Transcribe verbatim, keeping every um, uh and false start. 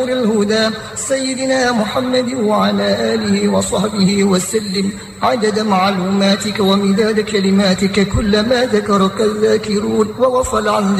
الهدى سيدنا محمد وعلى آله وصحبه وسلم عدد معلوماتك ومداد كلماتك كلما ذكرك الذاكرون وغفل عن